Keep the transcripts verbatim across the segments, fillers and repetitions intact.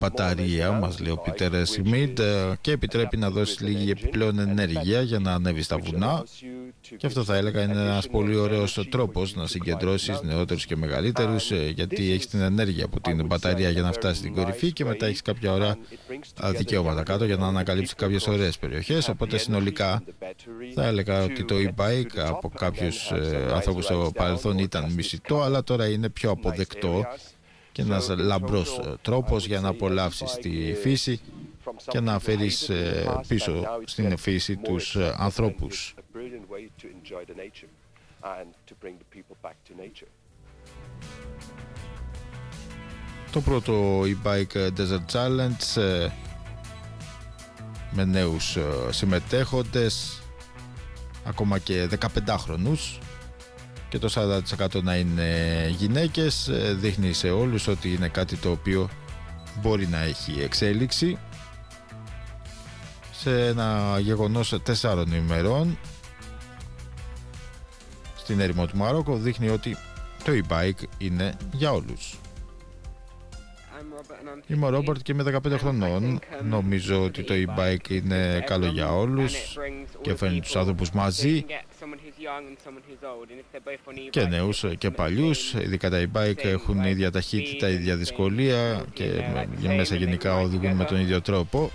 μπαταρία, μας λέει ο Πίτερ Σιμίτ, και επιτρέπει να δώσει λίγη επιπλέον ενέργεια για να ανέβει στα βουνά. Και αυτό θα έλεγα είναι ένας πολύ ωραίος τρόπος να συγκεντρώσεις νεότερους και μεγαλύτερους, γιατί έχεις την ενέργεια από την μπαταρία για να φτάσει στην κορυφή και μετά έχεις κάποια ωραία δικαιώματα κάτω για να ανακαλύψεις κάποιες ωραίες περιοχές. Οπότε συνολικά θα έλεγα ότι το e-bike από κάποιους ανθρώπους στο παρελθόν ήταν μισητό, αλλά τώρα είναι πιο αποδεκτό και ένας λαμπρός τρόπος για να απολαύσεις τη φύση και να φέρεις πίσω στην φύση τους ανθρώπους. Το πρώτο e-bike Desert Challenge με νέους συμμετέχοντες, ακόμα και δεκαπεντάχρονους, και το σαράντα τοις εκατό να είναι γυναίκες, δείχνει σε όλους ότι είναι κάτι το οποίο μπορεί να έχει εξέλιξη. Σε ένα γεγονός τεσσάρων ημερών στην έρημο του Μαρόκο δείχνει ότι το e-bike είναι για όλους. Είμαι ο Ρόμπερτ και είμαι δεκαπέντε χρονών. Νομίζω ότι το e-bike είναι καλό για όλους και φέρνει τους άνθρωπους μαζί, και νέους και παλιούς. Ειδικά τα e-bike έχουν ίδια ταχύτητα, ίδια δυσκολία και μέσα γενικά οδηγούν με τον ίδιο τρόπο.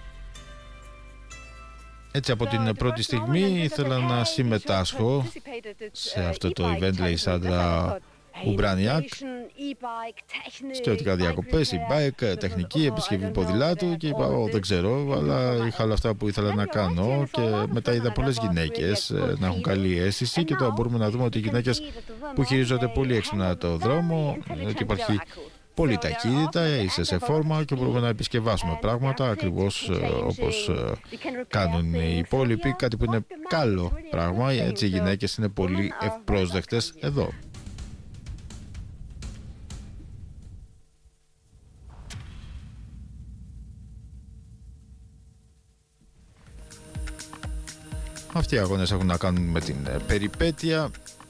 Έτσι από την πρώτη στιγμή ήθελα να συμμετάσχω σε αυτό το event, λέει η Σάντρα Ουμπρανιάκ. Σκέφτηκα διακοπές, e-bike, τεχνική, επισκευή ποδηλάτου και είπα, Ω, δεν ξέρω, αλλά είχα όλα αυτά που ήθελα να κάνω, και μετά είδα πολλές γυναίκες να έχουν καλή αίσθηση, και τώρα μπορούμε να δούμε ότι οι γυναίκες που χειρίζονται πολύ έξυπνα το δρόμο, ότι υπάρχει πολύ ταχύτητα, είσαι σε φόρμα και μπορούμε να επισκευάσουμε πράγματα ακριβώς όπως κάνουν οι υπόλοιποι, κάτι που είναι καλό πράγμα. Έτσι οι γυναίκες είναι πολύ ευπρόσδεκτες εδώ. Αυτοί οι αγώνες έχουν να κάνουν με την περιπέτεια.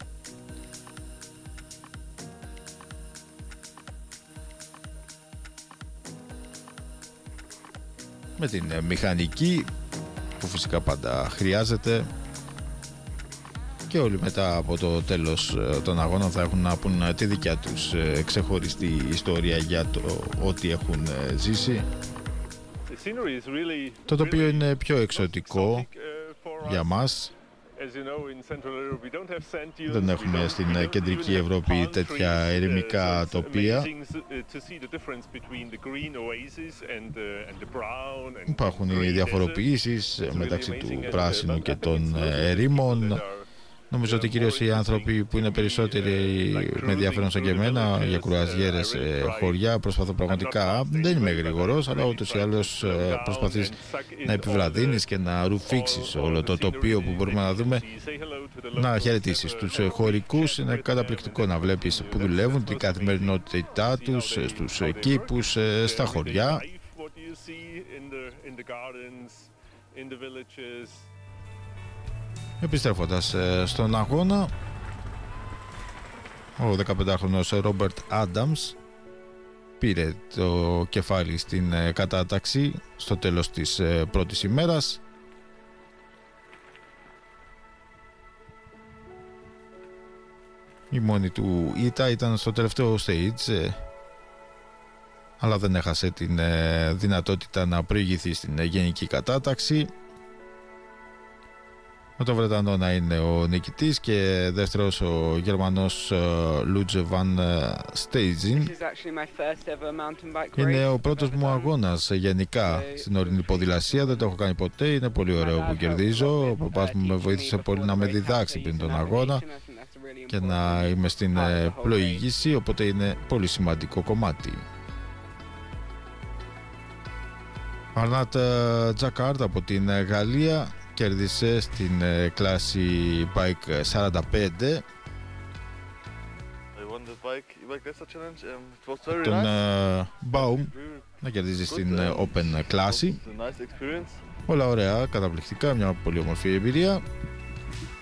Με την μηχανική που φυσικά πάντα χρειάζεται, και όλοι μετά από το τέλος των αγώνων θα έχουν να πούν τη δικιά τους ξεχωριστή ιστορία για το ό,τι έχουν ζήσει. Το τοπίο είναι πιο εξωτικό για μας. Δεν έχουμε στην κεντρική Ευρώπη τέτοια ερημικά τοπία. Υπάρχουν οι διαφοροποιήσεις μεταξύ του πράσινου και των ερήμων. Νομίζω ότι κυρίως οι άνθρωποι που είναι περισσότεροι με ενδιαφέρον σαν και εμένα για κουραζιέρες, χωριά, προσπαθώ πραγματικά, δεν είμαι γρήγορος, αλλά ούτως ή άλλως προσπαθείς να επιβραδύνεις και να ρουφήξεις όλο το τοπίο που μπορούμε να δούμε, να χαιρετήσεις τους χωρικούς. Είναι καταπληκτικό να βλέπεις που δουλεύουν, την καθημερινότητά τους στους κήπους, στα χωριά. Επιστρέφοντας στον αγώνα, ο δεκαπεντάχρονος Ρόμπερτ Άνταμς πήρε το κεφάλι στην κατάταξη στο τέλος της πρώτης ημέρας. Η μόνη του ήττα ήταν στο τελευταίο stage, αλλά δεν έχασε την δυνατότητα να προηγηθεί στην γενική κατάταξη, με τον Βρετανό να είναι ο νικητής και δεύτερος ο Γερμανός Λούτζε Βαν Στέιτζιν. Είναι ο πρώτος μου αγώνας γενικά στην ορεινή ποδηλασία, δεν το έχω κάνει ποτέ, είναι πολύ ωραίο που κερδίζω. Ο παπάς μου με βοήθησε πολύ να με διδάξει πριν τον αγώνα και να είμαι στην πλοήγηση, οπότε είναι πολύ σημαντικό κομμάτι. Αρνάτ Τζακάρτ από την Γαλλία κέρδισε στην κλάση bike σαράντα πέντε τον Baum να κερδίζει στην Open κλάση. Όλα ωραία, καταπληκτικά, μια πολύ όμορφη εμπειρία.